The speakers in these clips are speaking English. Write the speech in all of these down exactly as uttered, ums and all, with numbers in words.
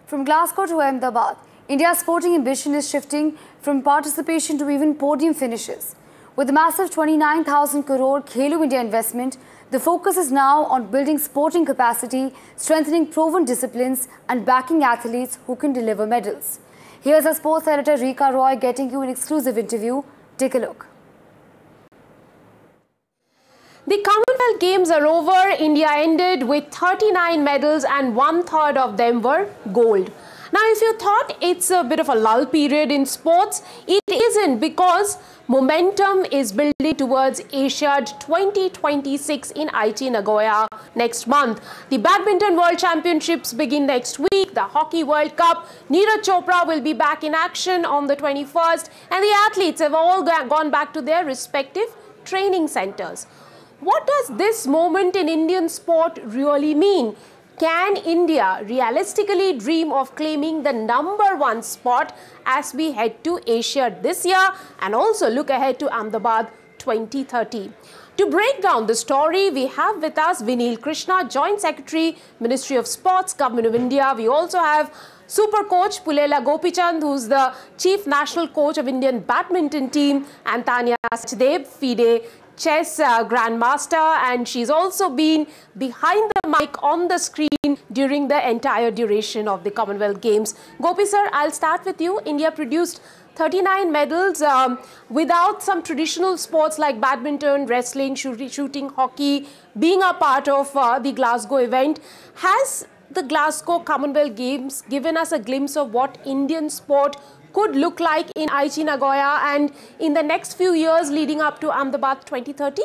From Glasgow to Ahmedabad, India's sporting ambition is shifting from participation to even podium finishes. With the massive twenty-nine thousand crore Khelo India investment, the focus is now on building sporting capacity, strengthening proven disciplines and backing athletes who can deliver medals. Here's our sports editor Rika Roy getting you an exclusive interview. Take a look. The Commonwealth Games are over. India ended with thirty-nine medals and one third of them were gold. Now, if you thought it's a bit of a lull period in sports, it isn't, because momentum is building towards Asiad twenty twenty-six in Aichi, Nagoya next month. The Badminton World Championships begin next week. The Hockey World Cup, Neeraj Chopra will be back in action on the twenty-first, and the athletes have all gone back to their respective training centers. What does this moment in Indian sport really mean? Can India realistically dream of claiming the number one spot as we head to Asia this year and also look ahead to Ahmedabad twenty thirty? To break down the story, we have with us Vinil Krishna, Joint Secretary, Ministry of Sports, Government of India. We also have Super Coach Pulela Gopichand, who's the Chief National Coach of Indian Badminton Team, and Tanya Sachdev, FIDE Chess uh, Grandmaster, and she's also been behind the mic on the screen during the entire duration of the Commonwealth Games. Gopi sir, I'll start with you. India produced thirty-nine medals um, without some traditional sports like badminton, wrestling, shooting, hockey being a part of uh, the Glasgow event. Has the Glasgow Commonwealth Games given us a glimpse of what Indian sport could look like in Aichi, Nagoya and in the next few years leading up to Ahmedabad twenty thirty?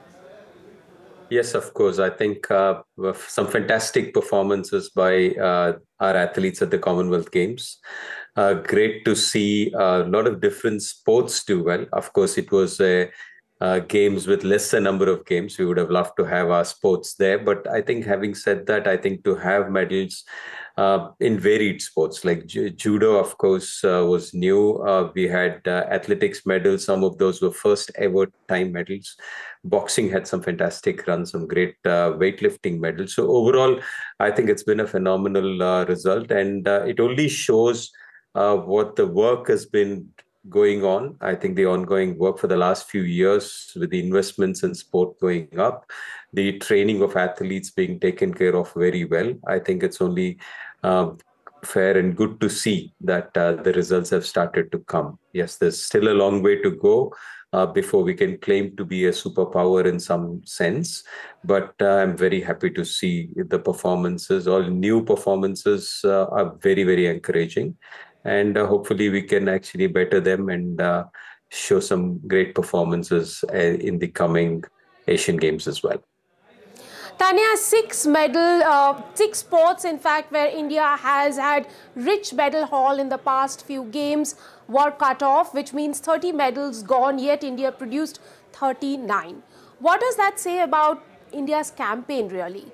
Yes, of course. I think uh, some fantastic performances by uh, our athletes at the Commonwealth Games. Uh, great to see a lot of different sports do well. Of course, it was a uh, games with lesser number of games. We would have loved to have our sports there. But I think having said that, I think to have medals uh, in varied sports like ju judo, of course, uh, was new. Uh, we had uh, athletics medals. Some of those were first ever time medals. Boxing had some fantastic runs, some great uh, weightlifting medals. So overall, I think it's been a phenomenal uh, result. And uh, it only shows uh, what the work has been going on. I think the ongoing work for the last few years with the investments in sport going up, the training of athletes being taken care of very well. I think it's only uh, fair and good to see that uh, the results have started to come. Yes, there's still a long way to go uh, before we can claim to be a superpower in some sense. But uh, I'm very happy to see the performances. All new performances uh, are very, very encouraging. And uh, hopefully we can actually better them and uh, show some great performances uh, in the coming Asian Games as well. Tanya, six medal, uh, six sports, in fact, where India has had rich medal haul in the past few games were cut off, which means thirty medals gone, yet India produced thirty-nine. What does that say about India's campaign, really?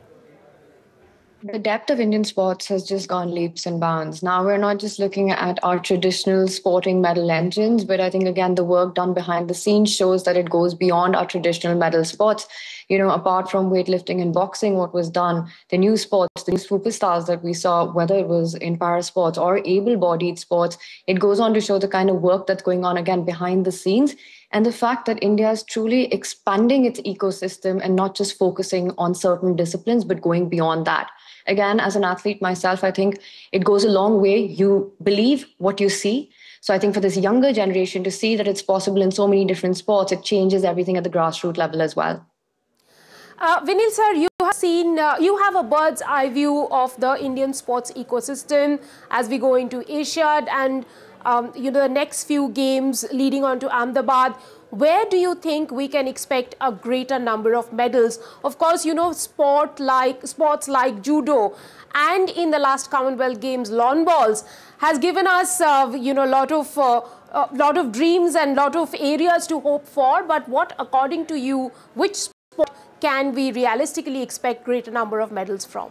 The depth of Indian sports has just gone leaps and bounds. Now we're not just looking at our traditional sporting medal engines, but I think, again, the work done behind the scenes shows that it goes beyond our traditional medal sports. You know, apart from weightlifting and boxing, what was done, the new sports, the new superstars that we saw, whether it was in para sports or able-bodied sports, it goes on to show the kind of work that's going on, again, behind the scenes. And the fact that India is truly expanding its ecosystem and not just focusing on certain disciplines, but going beyond that. Again, as an athlete myself, I think it goes a long way. You believe what you see. So I think for this younger generation to see that it's possible in so many different sports, it changes everything at the grassroots level as well. Uh, Vinil sir, you have seen, uh, you have a bird's eye view of the Indian sports ecosystem as we go into Asiad and um, you know, the next few games leading on to Ahmedabad. Where do you think we can expect a greater number of medals? Of course, you know, sport like sports like judo and in the last Commonwealth Games, lawn bowls has given us, uh, you know, a lot of uh, a lot of dreams and lot of areas to hope for. But what, according to you, which sport can we realistically expect greater number of medals from?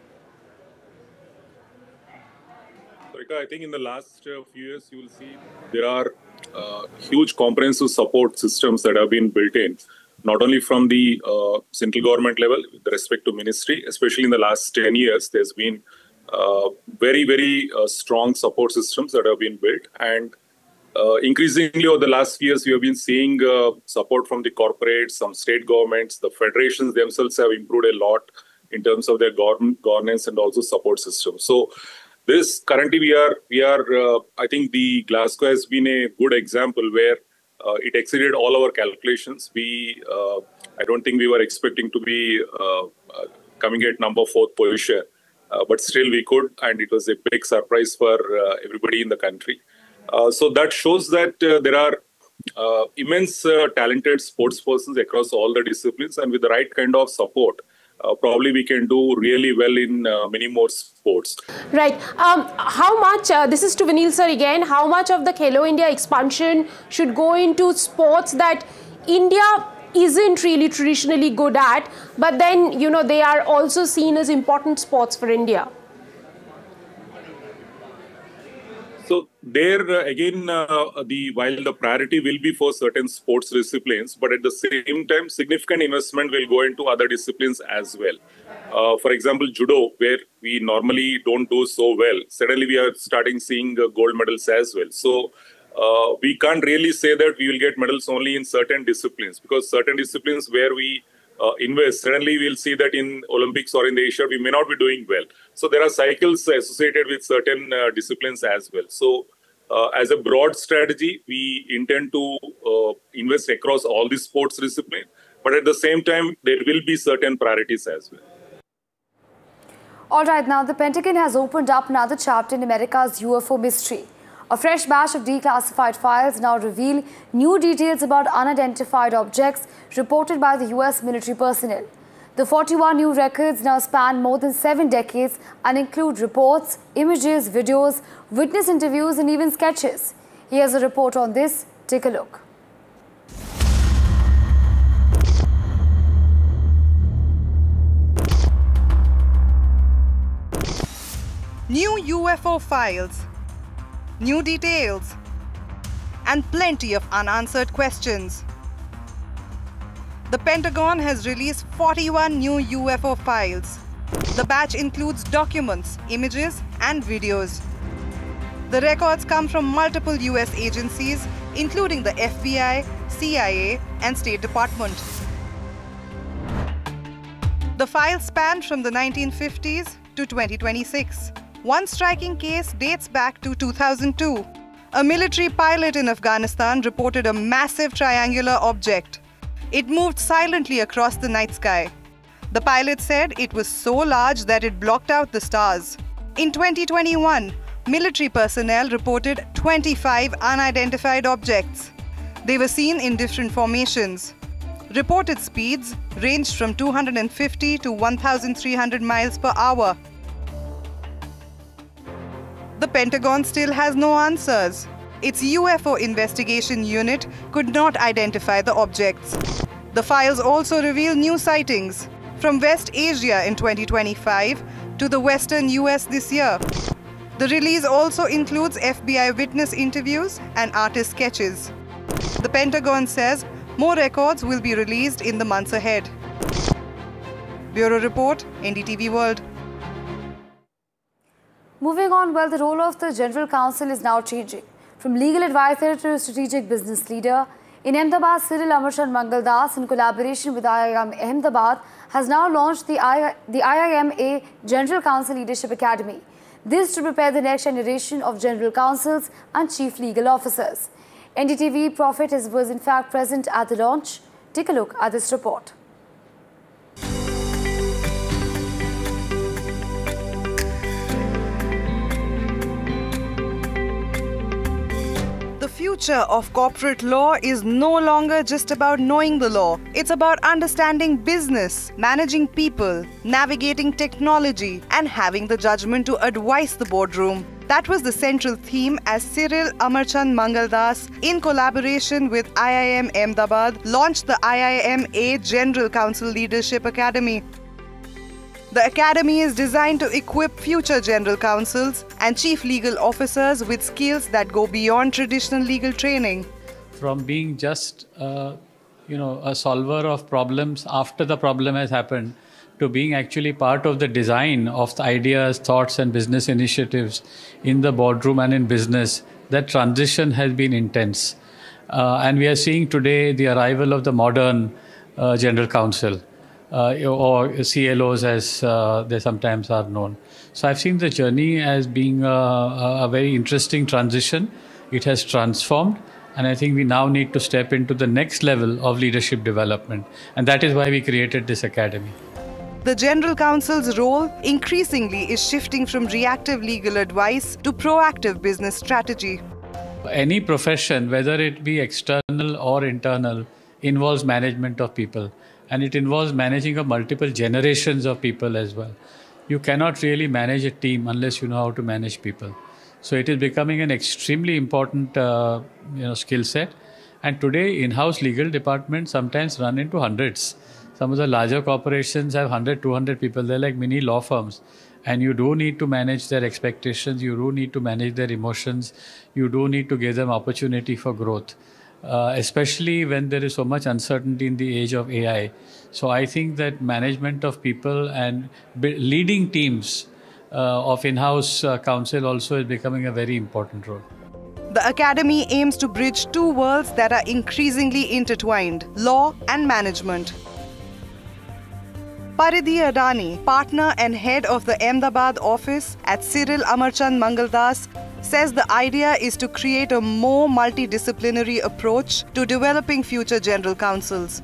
Rika, I think in the last uh, few years, you will see there are uh, huge comprehensive support systems that have been built in, not only from the uh, central government level with respect to ministry, especially in the last ten years, there's been uh, very, very uh, strong support systems that have been built. And uh, increasingly over the last few years, we have been seeing uh, support from the corporates, some state governments, the federations themselves have improved a lot in terms of their government governance and also support systems. So this currently we are, we are uh, I think the Glasgow has been a good example where uh, it exceeded all our calculations. We, uh, I don't think we were expecting to be uh, uh, coming at number fourth position, uh, but still we could, and it was a big surprise for uh, everybody in the country. Uh, so that shows that uh, there are uh, immense uh, talented sports persons across all the disciplines, and with the right kind of support, Uh, probably we can do really well in uh, many more sports. Right. Um, how much, uh, this is to Vinil sir again, how much of the Khelo India expansion should go into sports that India isn't really traditionally good at, but then, you know, they are also seen as important sports for India? So there uh, again, uh, the while the priority will be for certain sports disciplines, but at the same time, significant investment will go into other disciplines as well. Uh, for example, judo, where we normally don't do so well, suddenly we are starting seeing uh, gold medals as well. So uh, we can't really say that we will get medals only in certain disciplines, because certain disciplines where we Uh, invest, suddenly we'll see that in Olympics or in the Asia, we may not be doing well. So there are cycles associated with certain uh, disciplines as well. So uh, as a broad strategy, we intend to uh, invest across all the sports disciplines, but at the same time, there will be certain priorities as well. All right, now the Pentagon has opened up another chapter in America's U F O mystery. A fresh batch of declassified files now reveal new details about unidentified objects reported by the U S military personnel. The forty-one new records now span more than seven decades and include reports, images, videos, witness interviews and even sketches. Here's a report on this. Take a look. New U F O files, new details, and plenty of unanswered questions. The Pentagon has released forty-one new U F O files. The batch includes documents, images, and videos. The records come from multiple U S agencies, including the F B I, C I A, and State Department. The files span from the nineteen fifties to twenty twenty-six. One striking case dates back to two thousand two. A military pilot in Afghanistan reported a massive triangular object. It moved silently across the night sky. The pilot said it was so large that it blocked out the stars. In twenty twenty-one, military personnel reported twenty-five unidentified objects. They were seen in different formations. Reported speeds ranged from two hundred fifty to one thousand three hundred miles per hour. The Pentagon still has no answers. Its U F O investigation unit could not identify the objects. The files also reveal new sightings from West Asia in twenty twenty-five to the western U S this year. The release also includes F B I witness interviews and artist sketches. The Pentagon says more records will be released in the months ahead. Bureau Report, N D T V World. Moving on, well, the role of the General Counsel is now changing. From legal advisor to strategic business leader, in Ahmedabad, Cyril Amarchand Mangaldas, in collaboration with I I M Ahmedabad, has now launched the, I the I I M A General Counsel Leadership Academy. This to prepare the next generation of General Counsels and Chief Legal Officers. N D T V Prophet was in fact present at the launch. Take a look at this report. The future of corporate law is no longer just about knowing the law. It's about understanding business, managing people, navigating technology, and having the judgment to advise the boardroom. That was the central theme as Cyril Amarchand Mangaldas, in collaboration with I I M Ahmedabad, launched the I I M A General Counsel Leadership Academy. The academy is designed to equip future general counsels and chief legal officers with skills that go beyond traditional legal training. From being just, uh, you know, a solver of problems after the problem has happened, to being actually part of the design of the ideas, thoughts and business initiatives in the boardroom and in business, that transition has been intense. Uh, and we are seeing today the arrival of the modern uh, General Counsel, uh, or C L Os as uh, they sometimes are known. So I've seen the journey as being a, a very interesting transition. It has transformed, and I think we now need to step into the next level of leadership development. And that is why we created this academy. The General Counsel's role increasingly is shifting from reactive legal advice to proactive business strategy. Any profession, whether it be external or internal, involves management of people. And it involves managing of multiple generations of people as well. You cannot really manage a team unless you know how to manage people. So it is becoming an extremely important uh, you know, skill set. And today, in-house legal departments sometimes run into hundreds. Some of the larger corporations have one hundred, two hundred people. They're like mini law firms. And you do need to manage their expectations. You do need to manage their emotions. You do need to give them opportunity for growth, uh, especially when there is so much uncertainty in the age of A I. So I think that management of people and leading teams uh, of in-house uh, counsel also is becoming a very important role. The Academy aims to bridge two worlds that are increasingly intertwined, law and management. Paridhi Adani, partner and head of the Ahmedabad office at Cyril Amarchand Mangaldas, says the idea is to create a more multidisciplinary approach to developing future general counsels.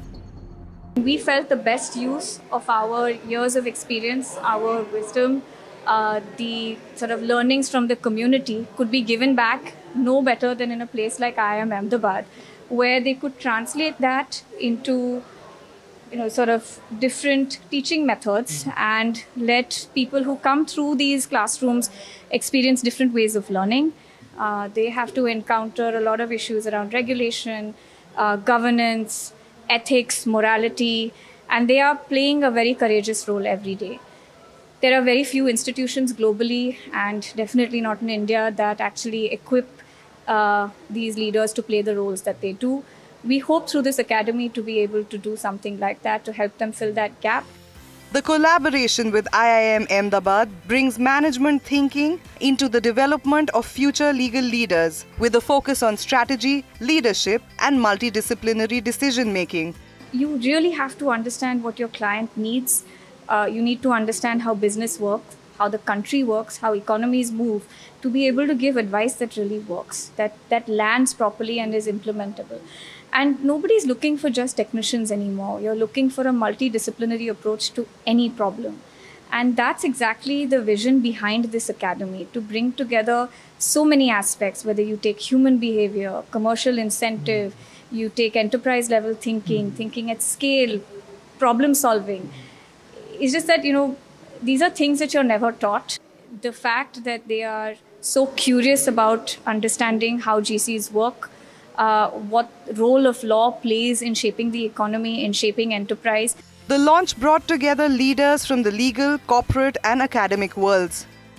We felt the best use of our years of experience, our wisdom, uh, the sort of learnings from the community could be given back no better than in a place like I I M Ahmedabad, where they could translate that into you know, sort of different teaching methods and let people who come through these classrooms experience different ways of learning. Uh, they have to encounter a lot of issues around regulation, uh, governance, ethics, morality, and they are playing a very courageous role every day. There are very few institutions globally, and definitely not in India, that actually equip uh, these leaders to play the roles that they do. We hope through this academy to be able to do something like that, to help them fill that gap. The collaboration with I I M Ahmedabad brings management thinking into the development of future legal leaders with a focus on strategy, leadership, and multidisciplinary decision-making. You really have to understand what your client needs. Uh, you need to understand how business works, how the country works, how economies move, to be able to give advice that really works, that, that lands properly and is implementable. And nobody's looking for just technicians anymore. You're looking for a multidisciplinary approach to any problem. And that's exactly the vision behind this academy, to bring together so many aspects, whether you take human behavior, commercial incentive, you take enterprise level thinking, thinking at scale, problem solving. It's just that, you know, these are things that you're never taught. The fact that they are so curious about understanding how G Cs work, Uh, what role of law plays in shaping the economy, in shaping enterprise. The launch brought together leaders from the legal, corporate and academic worlds.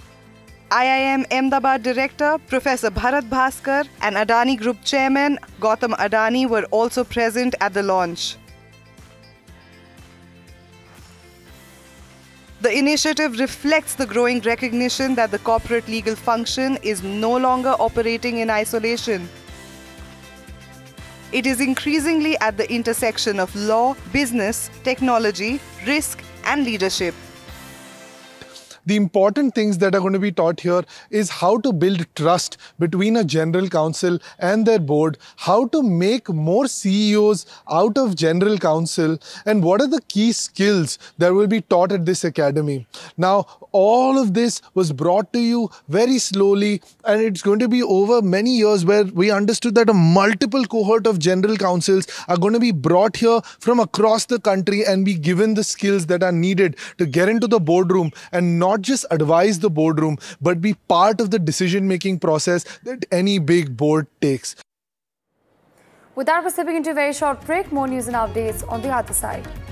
I I M Ahmedabad Director Professor Bharat Bhaskar and Adani Group Chairman Gautam Adani were also present at the launch. The initiative reflects the growing recognition that the corporate legal function is no longer operating in isolation. It is increasingly at the intersection of law, business, technology, risk, and leadership. The important things that are going to be taught here is how to build trust between a general counsel and their board, how to make more C E Os out of general counsel, and what are the key skills that will be taught at this academy. Now, all of this was brought to you very slowly, and it's going to be over many years where we understood that a multiple cohort of general counsels are going to be brought here from across the country and be given the skills that are needed to get into the boardroom and not Not just advise the boardroom, but be part of the decision-making process that any big board takes. With that, we're stepping into a very short break. More news and updates on the other side.